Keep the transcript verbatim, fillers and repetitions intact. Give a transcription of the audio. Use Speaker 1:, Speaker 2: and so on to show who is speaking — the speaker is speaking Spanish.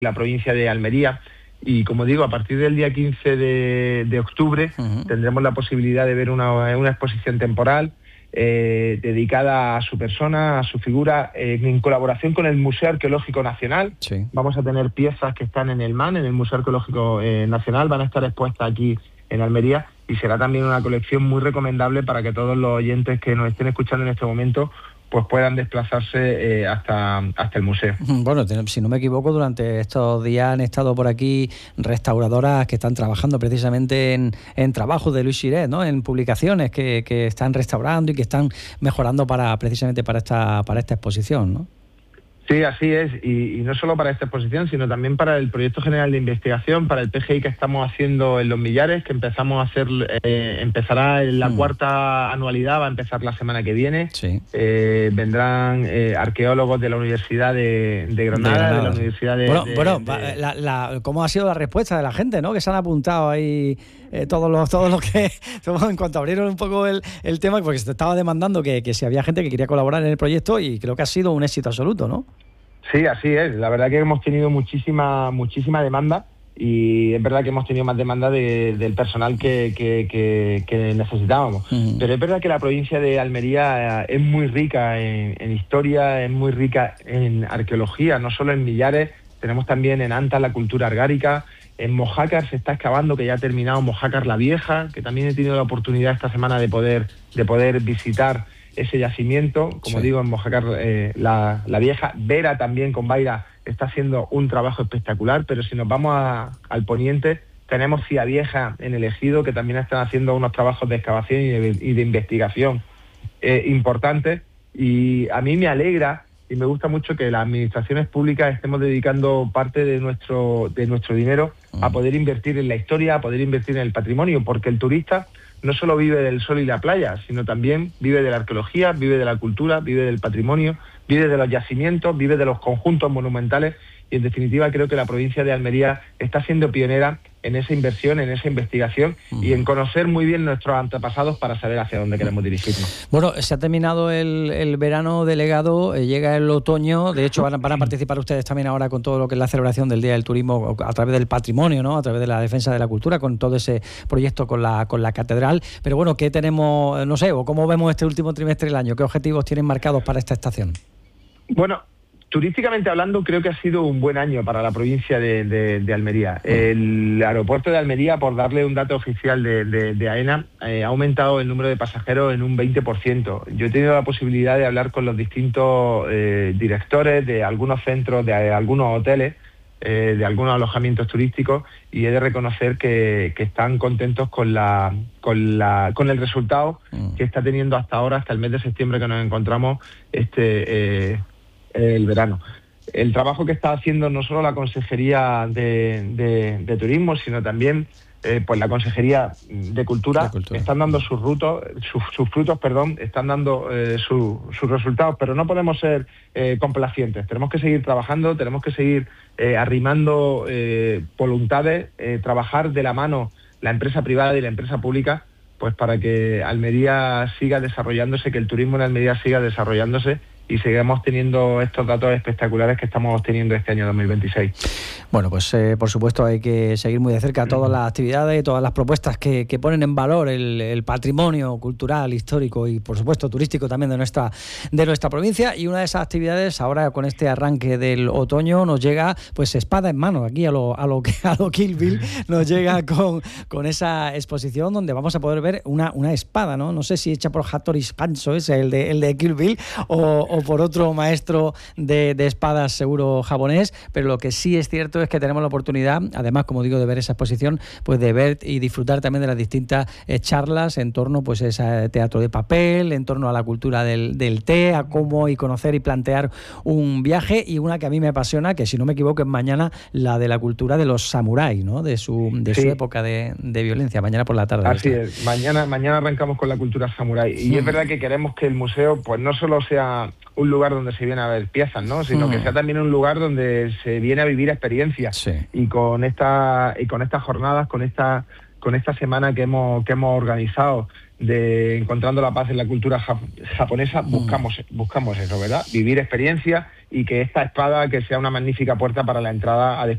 Speaker 1: la provincia de Almería. Y como digo, a partir del día quince de, de octubre uh-huh. tendremos la posibilidad de ver una, una exposición temporal eh, dedicada a su persona, a su figura, eh, en colaboración con el Museo Arqueológico Nacional.
Speaker 2: Sí.
Speaker 1: Vamos a tener piezas que están en el M A N, en el Museo Arqueológico eh, Nacional, van a estar expuestas aquí en Almería, y será también una colección muy recomendable para que todos los oyentes que nos estén escuchando en este momento pues puedan desplazarse eh, hasta, hasta el museo.
Speaker 2: Bueno, si no me equivoco, durante estos días han estado por aquí restauradoras que están trabajando precisamente en, en trabajos de Luis Siret, ¿no? En publicaciones que, que están restaurando y que están mejorando para precisamente para esta para esta exposición, ¿no?
Speaker 1: Sí, así es, y, y no solo para esta exposición, sino también para el Proyecto General de Investigación, para el P G I que estamos haciendo en Los Millares, que empezamos a hacer, eh, empezará en la mm. cuarta anualidad, va a empezar la semana que viene.
Speaker 2: Sí.
Speaker 1: Eh, vendrán eh, arqueólogos de la Universidad de, de, Granada, de Granada, de la Universidad de...
Speaker 2: Bueno,
Speaker 1: de,
Speaker 2: bueno
Speaker 1: de...
Speaker 2: La, la, ¿cómo ha sido la respuesta de la gente, ¿no? Que se han apuntado ahí eh, todos los todos los que... en cuanto abrieron un poco el, el tema, porque se estaba demandando que, que si había gente que quería colaborar en el proyecto, y creo que ha sido un éxito absoluto, ¿no?
Speaker 1: Sí, así es. La verdad que hemos tenido muchísima muchísima demanda, y es verdad que hemos tenido más demanda de, del personal que, que, que, que necesitábamos. Uh-huh. Pero es verdad que la provincia de Almería es muy rica en, en historia, es muy rica en arqueología, no solo en Millares, tenemos también en Antas la cultura argárica, en Mojácar se está excavando, que ya ha terminado Mojácar la Vieja, que también he tenido la oportunidad esta semana de poder, de poder visitar ese yacimiento, como sí. digo, en Mojácar eh, la, la Vieja. Vera también con Baira está haciendo un trabajo espectacular, pero si nos vamos a, al poniente, tenemos Cía Vieja en el Ejido, que también están haciendo unos trabajos de excavación y de, y de investigación eh, importantes, y a mí me alegra y me gusta mucho que las administraciones públicas estemos dedicando parte de nuestro, de nuestro dinero a poder invertir en la historia, a poder invertir en el patrimonio, porque el turista no solo vive del sol y la playa, sino también vive de la arqueología, vive de la cultura, vive del patrimonio, vive de los yacimientos, vive de los conjuntos monumentales, y en definitiva creo que la provincia de Almería está siendo pionera en esa inversión, en esa investigación uh-huh. y en conocer muy bien nuestros antepasados para saber hacia dónde queremos dirigirnos.
Speaker 2: Bueno, se ha terminado el, el verano delegado, eh, llega el otoño, de hecho van a, van a participar ustedes también ahora con todo lo que es la celebración del Día del Turismo a través del patrimonio, ¿no? A través de la defensa de la cultura, con todo ese proyecto con la con la catedral. Pero bueno, ¿qué tenemos, no sé, o cómo vemos este último trimestre del año? ¿Qué objetivos tienen marcados para esta estación?
Speaker 1: Bueno, turísticamente hablando, creo que ha sido un buen año para la provincia de, de, de Almería. El aeropuerto de Almería, por darle un dato oficial de, de, de AENA, eh, ha aumentado el número de pasajeros en un veinte por ciento. Yo he tenido la posibilidad de hablar con los distintos eh, directores de algunos centros, de algunos hoteles, eh, de algunos alojamientos turísticos, y he de reconocer que, que están contentos con la con la con el resultado mm. que está teniendo hasta ahora, hasta el mes de septiembre que nos encontramos este... Eh, el verano. El trabajo que está haciendo no solo la Consejería de, de, de Turismo, sino también eh, pues la Consejería de Cultura, de Cultura. están dando sus frutos, sus, sus frutos, perdón, están dando eh, su, sus resultados, pero no podemos ser eh, complacientes. Tenemos que seguir trabajando, tenemos que seguir eh, arrimando eh, voluntades, eh, trabajar de la mano la empresa privada y la empresa pública, pues para que Almería siga desarrollándose, que el turismo en Almería siga desarrollándose, y sigamos teniendo estos datos espectaculares que estamos teniendo este año dos mil veintiséis.
Speaker 2: Bueno, pues eh, por supuesto hay que seguir muy de cerca todas las actividades, todas las propuestas que, que ponen en valor el, el patrimonio cultural, histórico y por supuesto turístico también de nuestra de nuestra provincia. Y una de esas actividades, ahora con este arranque del otoño, nos llega pues espada en mano, aquí a lo a lo que a lo Kill Bill, nos llega con, con esa exposición donde vamos a poder ver una, una espada, ¿no? No sé si hecha por Hattori Hanzo, es el de el de Kill Bill, o, o por otro maestro de, de espadas seguro japonés, pero lo que sí es cierto es que tenemos la oportunidad, además, como digo, de ver esa exposición, pues de ver y disfrutar también de las distintas eh, charlas en torno pues a ese teatro de papel, en torno a la cultura del, del té, a cómo y conocer y plantear un viaje, y una que a mí me apasiona, que si no me equivoco es mañana, la de la cultura de los samuráis, ¿no? De su de sí. su época de, de violencia, mañana por la tarde.
Speaker 1: Así es, mañana, mañana arrancamos con la cultura samurái, y mm. es verdad que queremos que el museo pues no solo sea un lugar donde se viene a ver piezas, ¿no? Sino mm. que sea también un lugar donde se viene a vivir experiencias.
Speaker 2: Sí.
Speaker 1: Y con esta y con estas jornadas, con esta con esta semana que hemos que hemos organizado de Encontrando la Paz en la Cultura jap- japonesa, mm. buscamos buscamos eso, ¿verdad? Vivir experiencias, y que esta espada que sea una magnífica puerta para la entrada a